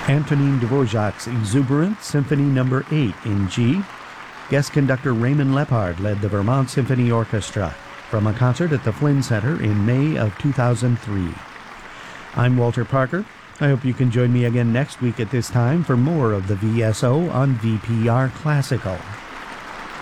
Antonin Dvorak's Exuberant Symphony No. 8 in G. Guest conductor Raymond Lepard led the Vermont Symphony Orchestra from a concert at the Flynn Center in May of 2003. I'm Walter Parker. I hope you can join me again next week at this time for more of the VSO on VPR Classical.